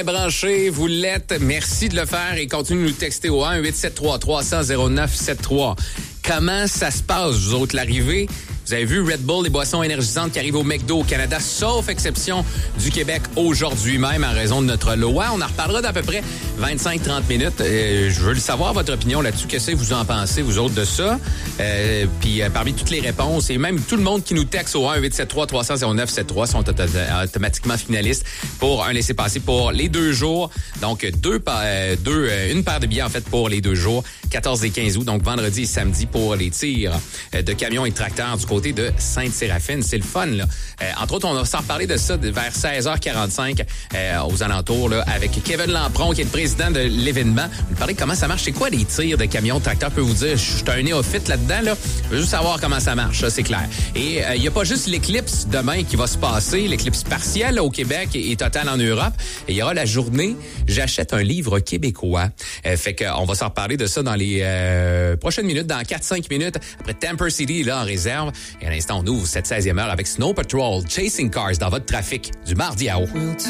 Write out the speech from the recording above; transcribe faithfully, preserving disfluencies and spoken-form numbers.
Branché, vous l'êtes. Merci de le faire et continuez de nous texter au un huit sept trois trois cent zéro neuf sept trois. Comment ça se passe, vous autres, l'arrivée? Vous avez vu Red Bull, les boissons énergisantes qui arrivent au McDo au Canada, sauf exception du Québec aujourd'hui même en raison de notre loi. On en reparlera d'à peu près vingt-cinq à trente minutes. Euh, je veux le savoir, votre opinion là-dessus. Qu'est-ce que vous en pensez, vous autres, de ça? Euh, puis euh, parmi toutes les réponses, et même tout le monde qui nous texte au un huit sept trois trois cent zéro neuf sept trois sont auto- automatiquement finalistes pour un laissez-passer pour les deux jours. Donc, deux, pa- euh, deux, euh, une paire de billets, en fait, pour les deux jours, quatorze et quinze août. Donc, vendredi et samedi pour les tirs euh, de camions et de tracteurs du côté de Sainte-Séraphine. C'est le fun, là. Euh, entre autres, on va s'en reparler de ça vers seize heures quarante-cinq euh, aux alentours, là, avec Kevin Lampron, qui est le président de l'événement. On va parler de comment ça marche. C'est quoi les tirs de camions, de tracteurs? Je peux vous dire, je suis un néophyte là-dedans, là. Je veux juste savoir comment ça marche, ça, c'est clair. Et il euh, n'y a pas juste l'éclipse demain qui va se passer, l'éclipse partielle là, au Québec et, et totale en Europe. Et il y aura la journée « J'achète un livre québécois ». Euh, fait qu'on va s'en reparler de ça dans les euh, prochaines minutes, dans quatre à cinq minutes. Après Tamper City, là, en réserve. Et à l'instant, on ouvre cette seizième heure avec Snow Patrol, Chasing Cars dans votre trafic du mardi à haut.